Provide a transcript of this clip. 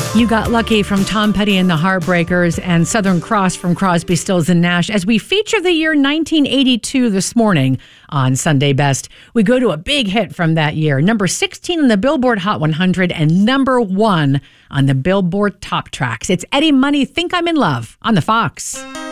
You Got Lucky from Tom Petty and the Heartbreakers and Southern Cross from Crosby, Stills and Nash. As we feature the year 1982 this morning on Sunday Best, we go to a big hit from that year. Number 16 on the Billboard Hot 100 and number 1 on the Billboard Top Tracks. It's Eddie Money, Think I'm in Love on the Fox.